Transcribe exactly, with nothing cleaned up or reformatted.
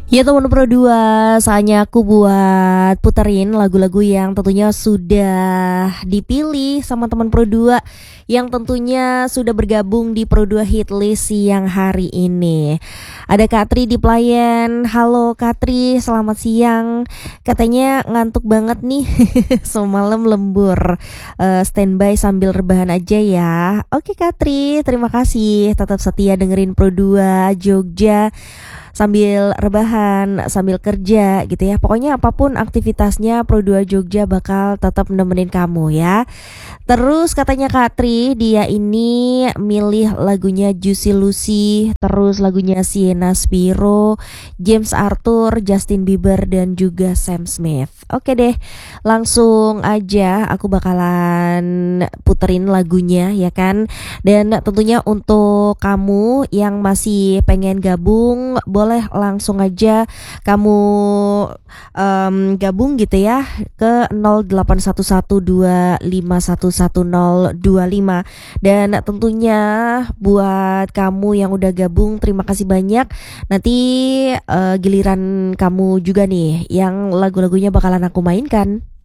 Ya teman Pro dua, saatnya aku buat puterin lagu-lagu yang tentunya sudah dipilih sama teman Pro dua, yang tentunya sudah bergabung di Pro dua Hitlist siang hari ini. Ada Katri di pelayan. Halo Katri, selamat siang. Katanya ngantuk banget nih. Semalam lembur. Eh, standby sambil rebahan aja ya. Oke Katri, terima kasih. Tetap setia dengerin Pro dua Jogja sambil rebahan, sambil kerja gitu ya. Pokoknya apapun aktivitasnya, Pro dua Jogja bakal tetap nemenin kamu ya. Terus katanya Katri, dia ini milih lagunya Juicy Lucy, terus lagunya Sienna Spiro, James Arthur, Justin Bieber, dan juga Sam Smith. Oke deh, langsung aja aku bakalan puterin lagunya ya kan. Dan tentunya untuk kamu yang masih pengen gabung, boleh langsung aja kamu um, gabung gitu ya ke nol delapan satu satu dua lima satu satu nol dua lima. Dan tentunya buat kamu yang udah gabung, terima kasih banyak. Nanti uh, giliran kamu juga nih yang lagu-lagunya bakalan aku mainkan.